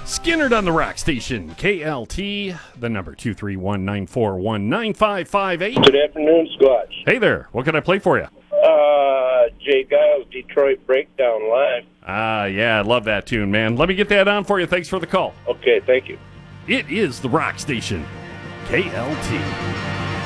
Skinner on the Rock Station, KLT, the number 231-941-9558. Good afternoon, Squatch. Hey there, what can I play for you? Jay Giles, Detroit Breakdown Live. Yeah, I love that tune, man. Let me get that on for you. Thanks for the call. Okay, thank you. It is the Rock Station, KLT.